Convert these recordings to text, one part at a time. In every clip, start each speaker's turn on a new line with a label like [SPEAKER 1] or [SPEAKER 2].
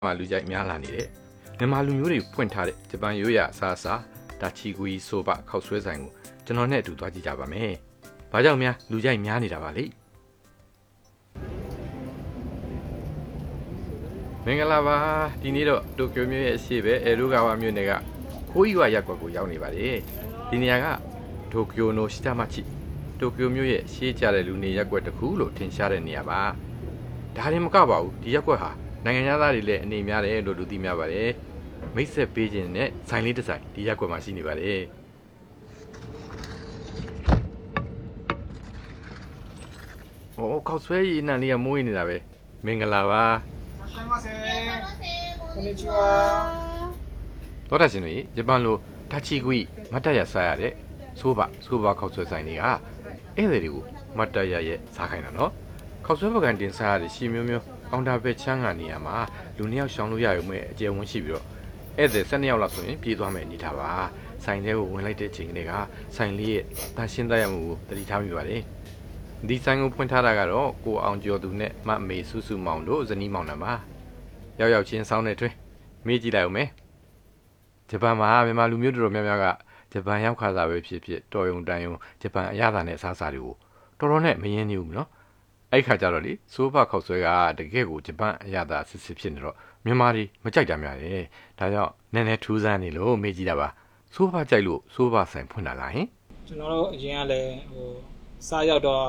[SPEAKER 1] မှာလူကြိုက်များလာနေတဲ့မြန်မာလူမျိုးတွေဖွင့်ထားတဲ့ဂျပန်ရိုးရာအစားအစာဒါချီဂူရီဆိုဘခောက်ဆွဲဆိုင်ကိုကျွန်တော်နဲ့အတူသွားကြည့်ကြပါမယ်။ဘာကြောင့်များလူကြိုက်များနေတာပါလဲ။မင်္ဂလာပါဒီနေ့တော့တိုကျိုမြို့ရဲ့အရှိပဲအေရူဂါဝါမြို့နယ်ကခိုးရီဝါရပ်ကွက်ကိုရောက်နေပါတယ်။ဒီနေရာကတိုကျိုနိုရှီတာမချီတိုကျိုမြို့ရဲ့ရှေးကြတဲ့လူနေရပ်ကွက်တစ်ခုလို့ထင်ရှားတဲ့နေရာပါ။ဒါရင်မကပါဘူးဒီရပ်ကွက်ဟာနိုင်ငံသားတွေလည်းအနေများတယ်လို့လူသိများပါတယ်မိတ်ဆက်ပေးခြင်းနဲ့ဆိုင်လေးတစ်ဆိုင်ဒီရက်ကွက်မှာရှိနေပါတယ်โอ้ခောက်ဆွဲရည်နံလေးကမိုးနေနေတာပဲမင်္ဂလာပါတော်တာရှင်တွေဂျပန်လိုဒါချီဂူရီမတ်တရစားရတဲ့ဆိုးခောက်ဆွဲဆိုင်တွေကဧည့်သည်တွေကိုမတ်တရရဲ့စားခိုင်းတာနော်ခောက်ဆွဲပကံတင်စားရတဲ့ရှီမျိုးအောင်တာပဲချမ်းကနေရမှာလူနှစ်ယောက်ရှောင်လို့ရရုံနဲ့အကျယ်ဝန်းရှိပြီးတော့ဧည့်သည်12ယောက်လောက်ဆိုရင်ပြေးသွားမယ်အနေထားပါဆိုင်ထဲကိုဝင်လိုက်တဲ့အချိန်ကလေးကဆိုင်လေးရဲ့တန်ရှင်းတတ်ရမှုကိုတတိထားမိပါတယ်ဒီဆိုင်ကိုဖွင့်ထားတာကတော့ကိုအောင်ကျော်သူနဲ့မမေစုစုမောင်တို့ဇနီးမောင်နှံပါရောက်ချင်းစောင်းတဲ့တွင်မေးကြည့်လိုက်အောင်မယ်ဂျပန်မှာမြန်မာလူမျိုးတော်များများကဂျပန်ရောက်ခါစားပဲဖြစ်တော်ယုံတန်ယုံဂျပန်အရသာနဲ့အစားအစာတွေကိုတော်တော်နဲ့မရင်းနေဘူးနော်အဲ့ခါကျတော့လေဆိုးဘခောက်ဆွဲကတကယ်ကိုဂျပန်အရသာစစ်စစ်ဖြစ်နေတော့မြန်မာတွေမကြိုက်တာများတယ်ဒါကြောင့်နည်းနည်းထူးဆန်းနေလို့မေးကြည့်တာပါဆိုးဘကြိုက်လို့ဆိုးဘဆိုင်ဖွင့်တာလားဟင်
[SPEAKER 2] ကျွန်တော်တို့အရင်ကလည်းစားရောက်တော့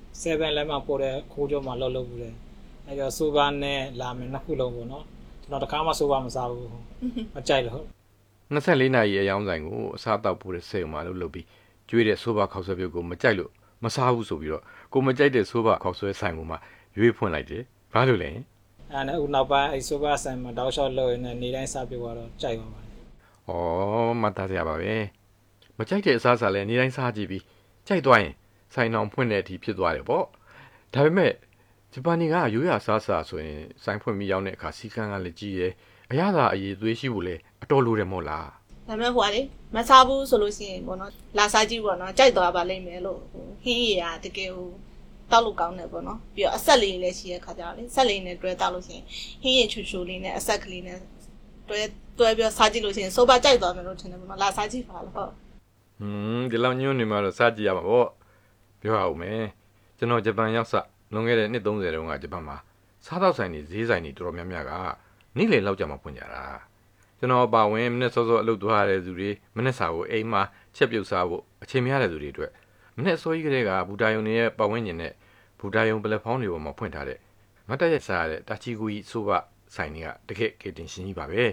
[SPEAKER 2] 7 လက်မှပို့တဲ့ခိုးကြောမှာလှုပ်ဘူးလေအဲ့တော့ဆိုးဘနဲ့လာမယ်နှစ်ခုလုံးပေါ့နော်ကျွန်တော်တခါမှဆိုးဘမစားဘူးမကြိုက်လို့
[SPEAKER 1] 24နာရီအယောင်းဆိုင်ကိုအစားတောက်ပို့တဲ့စိတ်ဥမှာလုပ်ပြီးကျွေးတဲ့ဆိုးဘခောက်ဆွဲပြုတ်ကိုမကြိုက်လို့မစားဘူးဆိုပြီးတော့ကိုမကြိုက်တဲ့ဆိုးဘခောက်ဆွဲဆိုင်ကိုမှရွေးဖွင့်လိုက်တယ်ဘာလို့လဲ
[SPEAKER 2] အဲ့နဲ့ဦးနောက်ပိုင်းအဲ့ဆိုးဘဆိုင်မှာတောက်လျှောက်လုပ်ရင်းနဲ့နေတိုင်းစားပြသွားတော့ကြိုက်ပါပါတယ်
[SPEAKER 1] ဩမှတ်သားရပါပဲမကြိုက်တဲ့အစားအစာလည်းနေတိုင်းစားကြည့်ပြီးကြိုက်သွားရင်ဆိုင်အောင်ဖွင့်တဲ့အထိဖြစ်သွားတယ်ပေါ့ဒါပေမဲ့ဂျပန်ကရိုးရာစားစာဆိုရင်ဆိုင်ဖွင့်ပြီးရောက်တဲ့အခါစီကန်းကလည်းကြီးတယ်အရသာအရေးသွေးရှိဖို့လည်းအတော်လိုတယ်မို့လား
[SPEAKER 3] ဒါပေမဲ့ဟိုကလေမစားဘူးဆိုလို့ရှိရင်ပေါ့နော်လာစားကြည့်ပေါ့နော်ကြိုက်သွားပါလိမ့်မယ်လို့ဟင်းရည်ကတကယ်ဟိုတောက်လို့ကောင်းတယ်ပေါ့နော်ပြီးတော့အဆက်လေးလည်းရှိတဲ့ခါကြတော့လေဆက်လေးနဲ့တွဲတောက်လို့ရှိရင်ဟင်းရည်ချူချူလေးနဲ့အဆက်ကလေးနဲ့တွဲပြီးစားကြည့်လို့ရှိရင်ဆိုပါကြိုက်သွားမယ်လို့ထင်တယ်ပေါ့နော်လာစားကြည့်ပါလို့ဟုတ်
[SPEAKER 1] ဒီလောက်ညွှန်းနေမှတော့စားကြည့်ရမှာပေါ့ပြောအောင်မယ်ကျွန်တော်ဂျပန်ရောက်စလွန်ခဲ့တဲ့နှစ်30တုန်းကဂျပန်မှာစားတော့ဆိုင်တွေဈေးဆိုင်တွေတော်တော်များများကနေ့လေလောက်ကြမှာဖွင့်ကြတာကျွန်တော်ပါဝင်မနေ့စောစောအလုပ်သွားရတဲ့သူတွေမနေ့စာကိုအိမ်မှာချက်ပြုတ်စားဖို့အချိန်မရတဲ့သူတွေအတွက်မနေ့စောကြီးကလေးကဘူတာယုံတွေရဲ့ပတ်ဝန်းကျင်နဲ့ဘူတာယုံပလက်ဖောင်းတွေပေါ်မှာဖွင့်ထားတဲ့မတ်တရက်စားရတဲ့တာချီဂူရီဆိုဘဆိုင်တွေကတကယ်ကေတင်ရှင်းကြီးပါပဲ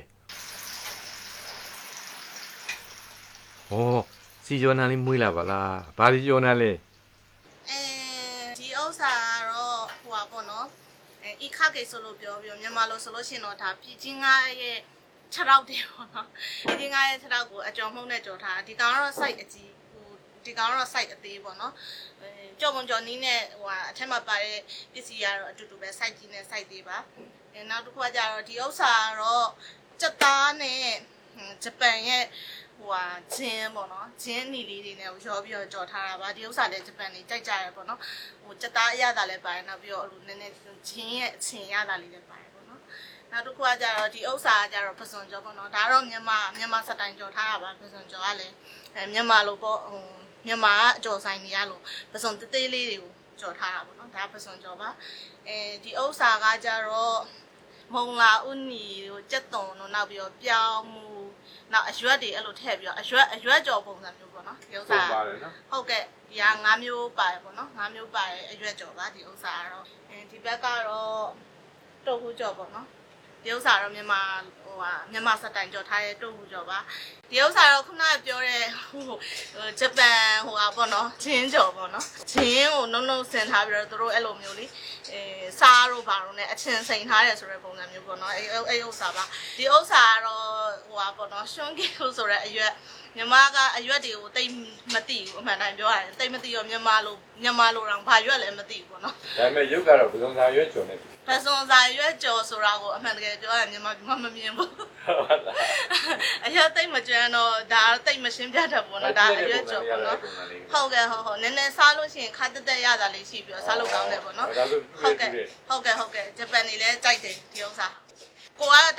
[SPEAKER 1] ဩစီဂျော်နာလေးမွေးလာပါလားဘာစီဂျော်နာလဲ
[SPEAKER 3] ဒီဥစ္စာကတော့ဟိုပါပေါ့နော်ဤခကေဆိုလို့ပြောပြီးမြန်မာလိုဆိုလို့ရှိရင်တော့ဒါပြည်ချင်းငါရဲ့6ရောက်တယ်ပေါ့နော်ပြည်ချင်းငါရဲ့6ရောက်ကိုအကျော်မှုန့်နဲ့ကြော်ထားဒီကောင်ကတော့ site အကြီးဟိုဒီကောင်ကတော့ site အသေးပေါ့နော်ကြော်ပုံကြော်နီးနဲ့ဟိုအထက်မှာပါတဲ့ပစ္စည်းကတော့အတူတူပဲ site ကြီးနဲ့ site သေးပါနောက်တစ်ခုကကြတော့ဒီဥစ္စာကတော့စက်သားနဲ့ဂျပန်ရဲ့ဟိုဂျင်းပေါ့နော်ဂျင်းနီလေးတွေနဲ့ရောပြီးတော့ကြော်ထားတာပါဒီဥစ္စာလည်းဂျပန်တွေကြိုက်ကြတယ်ပေါ့နော်ဟိုစက်သားအရသာလည်းပါတယ်နောက်ပြီးတော့နည်းနည်းဂျင်းရဲ့အချင်းရတာလေးလည်းပါတယ်ပေါ့နော်နောက်တစ်ခုကကြတော့ဒီဥစ္စာကကြတော့ပစွန်ကြောပေါ့နော်ဒါတော့မြန်မာစတိုင်ကြော်ထားတာပါပစွန်ကြောကလည်းမြန်မာလိုပေါ့ဟိုမြန်မာအကြော်ဆိုင်နေရလို့ပစွန်တေးသေးလေးတွေကိုကြော်ထားတာပေါ့နော်ဒါပစွန်ကြောပါဒီဥစ္စာကကြတော့မုံလာဥနီတို့ကြက်သွန်တို့နောက်ပြီးတော့ပြောင်းမှုနောက်အရွက်တွေအဲ့လိုထည့်ပြီးတော့အရွက်ကြော်ပုံစံမျိုးပေါ့နော်ဒီဥစ္စာဟုတ်ကဲ့ဒီက5မျိုးပါတယ်ပေါ့နော်5မျိုးပါတယ်အရွက်ကြော်ပါဒီဥစ္စာကတော့ဒီဘက်ကတော့တုတ်ဟူးကြော်ပေါ့နော်ဒီဥစ္စာတော့မြန်မာစတိုင်ကြော်ထားတဲ့တုတ်ဟူးကြော်ပါဒီဥစ္စာတော့ခုနကပြောတဲ့ဟိုဂျပန်ဟိုပါနော်ဂျင်းကြော်ပေါ့နော်ဂျင်းကိုနှုတ်ဆင်ထားပြီးတော့သူတို့အဲ့လိုမျိုးလေးစားတို့ဘာလို့ ਨੇ အချင်းစိန်ထားတယ်ဆိုတဲ့ပုံစံမျိုးပေါ့နော်အဲ့ဥစ္စာပါဒီဥစ္စာကတော့ဟိုပါပေါ့နော်ရှွန်းကီကိုဆိုတဲ့အရွက်မြန်မာကအရွက်တွေကိုတိတ်မသိဘူးအမှန်တိုင်းပြောရတယ်တိတ်မသိရောမြန်မာလိုတော့ဘာရွက်လည်းမသိဘူးပေါ့နော်
[SPEAKER 1] ဒါပေမဲ့ရုပ်ကတော့ဘုံစာရွက်ကြော်နေ
[SPEAKER 3] ပစွန်စာရွက်ကြော်ဆိုတာကိုအမှန်တကယ်ပြောရရင်မြန်မာပြည်မှာမမြင်ဘူးဟုတ်လားအရွက်တိတ်မကျွမ်းတော့ဒါတိတ်မရှင်းပြတတ်ဘူးနော်ဒါအရွက်ကြော်ပေါ့နော်ဟုတ်ကဲ့ဟုတ်နည်းနည်းစားလို့ရှိရင်ခါတက်ရတာလေးရှိပြီးတော့စားလို့ကောင်းတယ်ပေါ့နော်ဟုတ်ကဲ့ဂျပန်နေလဲကြိုက်တယ်ဒီဥစ္စာကိုက